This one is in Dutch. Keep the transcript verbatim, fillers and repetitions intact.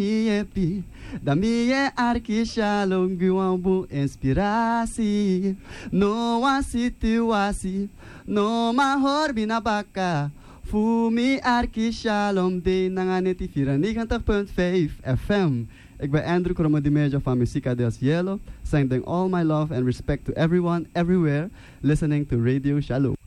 Yepi, da minha arque shalom guambu inspiratie. No one situatie, no mahor binabaka. Fumi arque shalom de nanganeti vira negentig punt vijf F M. Ik ben Andrew Kromodimeja van Musica del Cielo, sending all my love and respect to everyone, everywhere, listening to Radio Shalom.